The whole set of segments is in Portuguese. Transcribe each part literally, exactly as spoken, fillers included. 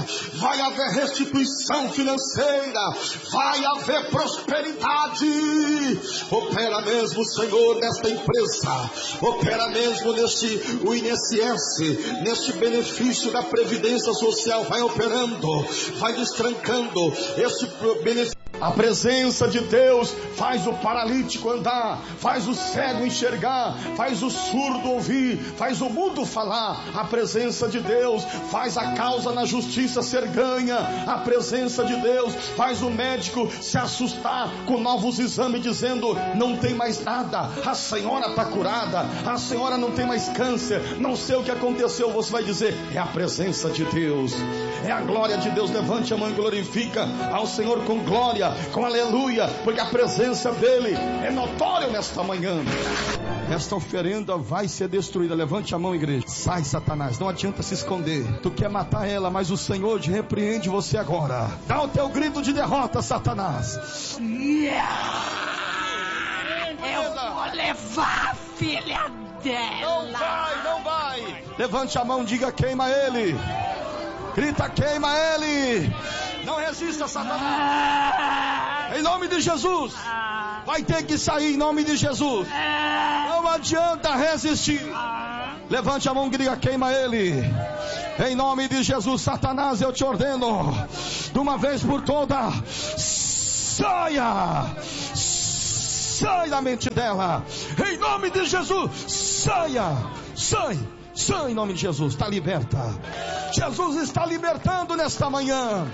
vai haver restituição financeira, vai haver prosperidade. Opera mesmo, Senhor, nesta empresa, opera mesmo neste o I N S S, neste benefício da Previdência Social, vai operando, vai destrancando este benefício. A presença de Deus faz o paralítico andar, faz o cego enxergar, faz o surdo ouvir, faz o mudo falar. A presença de Deus faz a causa na justiça ser ganha. A presença de Deus faz o médico se assustar com novos exames, dizendo: não tem mais nada, a senhora está curada, a senhora não tem mais câncer, não sei o que aconteceu. Você vai dizer: é a presença de Deus, é a glória de Deus. Levante a mão e glorifica ao Senhor com glória, com aleluia, porque a presença dele é notória nesta manhã. Esta oferenda vai ser destruída. Levante a mão, igreja. Sai, Satanás, não adianta se esconder. Tu quer matar ela, mas o Senhor te repreende você agora. Dá o teu grito de derrota, Satanás. Yeah. Eu vou levar a filha dela. Não vai, não vai. Levante a mão, diga: queima ele. Grita: queima ele. Não resista, Satanás. Em nome de Jesus. Vai ter que sair em nome de Jesus. Não adianta resistir. Levante a mão e diga: queima ele. Em nome de Jesus. Satanás, eu te ordeno, de uma vez por todas, saia. Sai da mente dela. Em nome de Jesus. Saia. Sai. Sai em nome de Jesus. Está liberta. Jesus está libertando nesta manhã.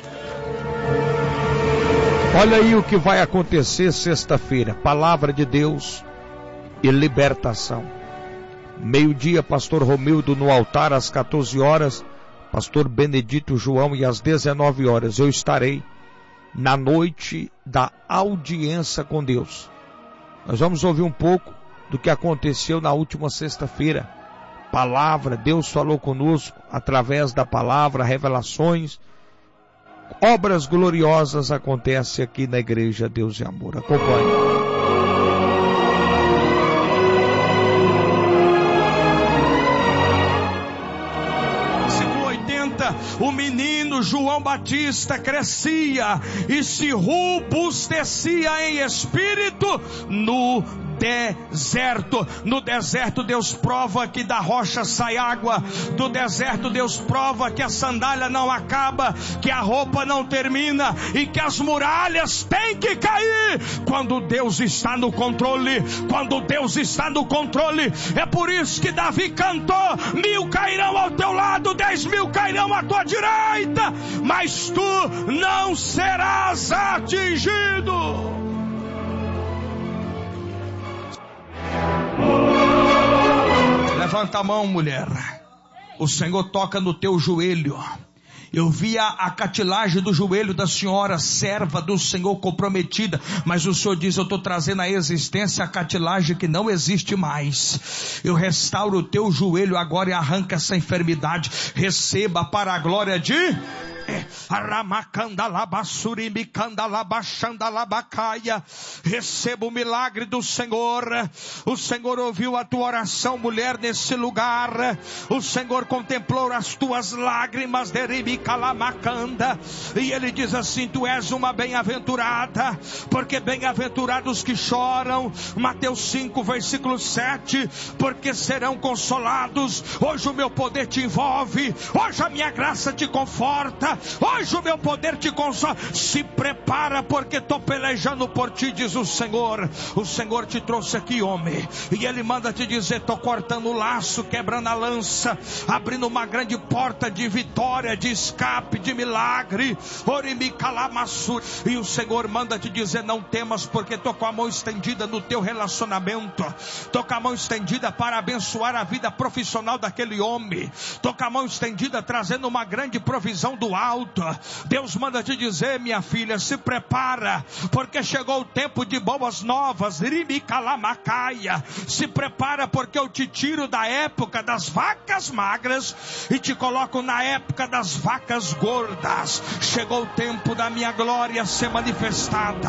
Olha aí o que vai acontecer sexta-feira. Palavra de Deus e libertação. Meio-dia, pastor Romildo no altar, às quatorze horas, pastor Benedito João, e às dezenove horas eu estarei na noite da audiência com Deus. Nós vamos ouvir um pouco do que aconteceu na última sexta-feira. Palavra, Deus falou conosco através da palavra, revelações, obras gloriosas acontecem aqui na Igreja Deus e Amor. Acompanhe. O menino João Batista crescia e se robustecia em espírito no deserto. No deserto Deus prova que da rocha sai água. Do deserto Deus prova que a sandália não acaba, que a roupa não termina e que as muralhas têm que cair quando Deus está no controle. Quando Deus está no controle. É por isso que Davi cantou: mil cairão ao teu lado, dez mil cairão à tua direita, mas tu não serás atingido. Levanta a mão, mulher. O Senhor toca no teu joelho. Eu via a cartilagem do joelho da senhora, serva do Senhor, comprometida. Mas o Senhor diz: eu estou trazendo à existência a cartilagem que não existe mais. Eu restauro o teu joelho agora e arranca essa enfermidade. Receba para a glória de... Receba o milagre do Senhor. O Senhor ouviu a tua oração, mulher, nesse lugar. O Senhor contemplou as tuas lágrimas, e Ele diz assim: tu és uma bem-aventurada, porque bem-aventurados que choram. Mateus cinco, versículo sete. Porque serão consolados. Hoje o meu poder te envolve, hoje a minha graça te conforta, hoje o meu poder te consola. Se prepara, porque estou pelejando por ti, diz o Senhor. O Senhor te trouxe aqui, homem, e Ele manda te dizer: estou cortando o laço, quebrando a lança, abrindo uma grande porta de vitória, de escape, de milagre. E o Senhor manda te dizer: não temas, porque estou com a mão estendida no teu relacionamento. Estou com a mão estendida para abençoar a vida profissional daquele homem. Estou com a mão estendida trazendo uma grande provisão do alto. Deus manda te dizer: minha filha, se prepara, porque chegou o tempo de boas novas. Se prepara, porque eu te tiro da época das vacas magras e te coloco na época das vacas gordas. Chegou o tempo da minha glória ser manifestada.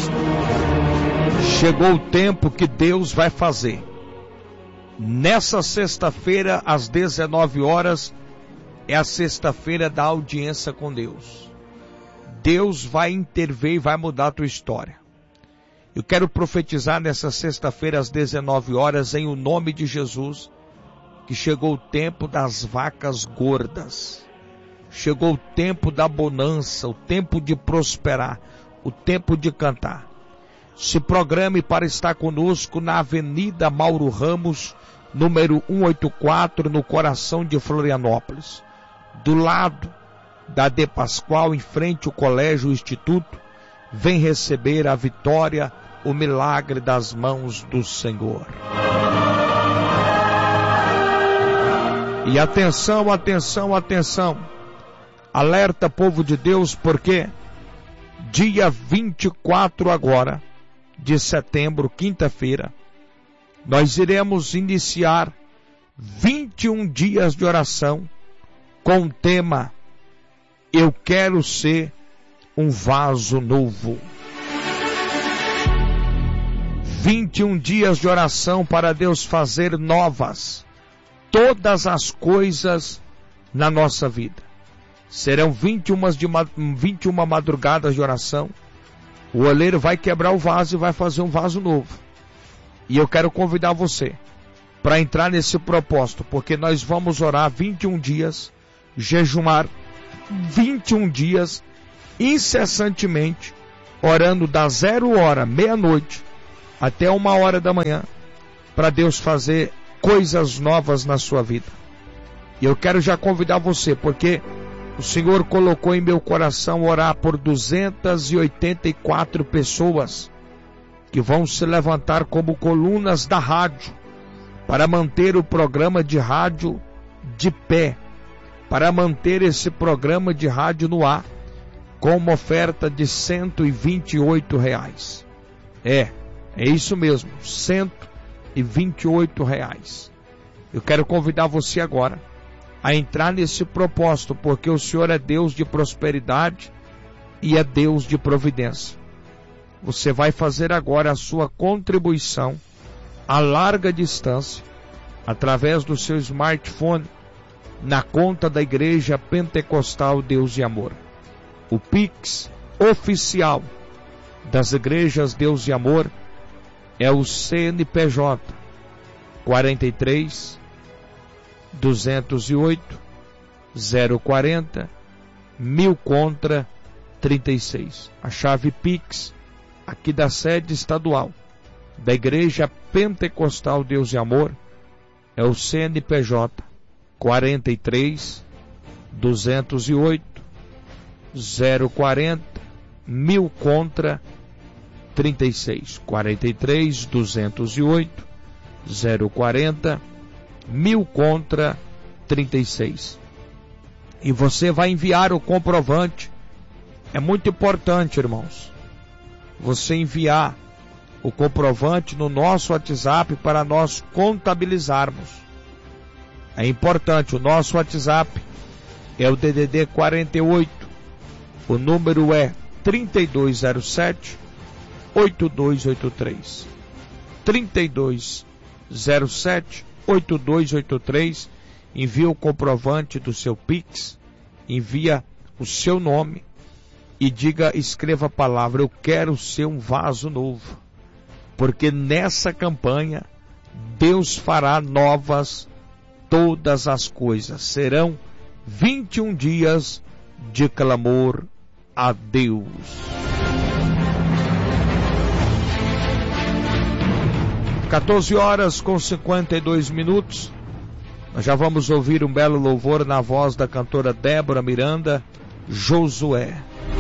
Chegou o tempo que Deus vai fazer. Nessa sexta-feira, às dezenove horas, é a sexta-feira da audiência com Deus. Deus vai intervir e vai mudar a tua história. Eu quero profetizar nessa sexta-feira às dezenove horas, em o nome de Jesus, que chegou o tempo das vacas gordas. Chegou o tempo da bonança, o tempo de prosperar, o tempo de cantar. Se programe para estar conosco na Avenida Mauro Ramos, número cento e oitenta e quatro, no coração de Florianópolis. Do lado da De Pascoal, em frente ao Colégio Instituto, vem receber a vitória, o milagre das mãos do Senhor. E atenção, atenção, atenção. Alerta, povo de Deus, porque dia vinte e quatro agora de setembro, quinta-feira, nós iremos iniciar vinte e um dias de oração com o tema Eu Quero Ser um Vaso Novo. vinte e um dias de oração para Deus fazer novas todas as coisas na nossa vida. Serão vinte e uma, de, vinte e uma madrugadas de oração. O oleiro vai quebrar o vaso e vai fazer um vaso novo. E eu quero convidar você para entrar nesse propósito, porque nós vamos orar vinte e um dias, jejumar vinte e um dias, incessantemente, orando da zero hora, meia-noite, até uma hora da manhã, para Deus fazer coisas novas na sua vida. E eu quero já convidar você, porque o Senhor colocou em meu coração orar por duzentas e oitenta e quatro pessoas que vão se levantar como colunas da rádio para manter o programa de rádio de pé, para manter esse programa de rádio no ar com uma oferta de cento e vinte e oito reais. É, é isso mesmo, cento e vinte e oito reais. Eu quero convidar você agora a entrar nesse propósito, porque o Senhor é Deus de prosperidade e é Deus de providência. Você vai fazer agora a sua contribuição a larga distância, através do seu smartphone, na conta da Igreja Pentecostal Deus e Amor. O Pix oficial das Igrejas Deus e Amor é o C N P J quarenta e três, duzentos e oito, zero quarenta, mil contra trinta e seis. A chave Pix aqui da sede estadual da Igreja Pentecostal Deus e Amor é o C N P J quarenta e três, duzentos e oito, zero quarenta, mil contra trinta e seis. quarenta e três, duzentos e oito, zero quarenta, mil contra trinta e seis. E você vai enviar o comprovante. É muito importante, irmãos, você enviar o comprovante no nosso WhatsApp para nós contabilizarmos. É importante, o nosso WhatsApp é o D D D quarenta e oito, o número é trinta e dois zero sete, oito dois oito três. trinta e dois zero sete, oito dois oito três. Envia o comprovante do seu Pix, envia o seu nome e diga, escreva a palavra, eu quero ser um vaso novo. Porque nessa campanha, Deus fará novas todas as coisas. Serão vinte e um dias de clamor a Deus. quatorze horas com cinquenta e dois minutos. Nós já vamos ouvir um belo louvor na voz da cantora Débora Miranda, Josué.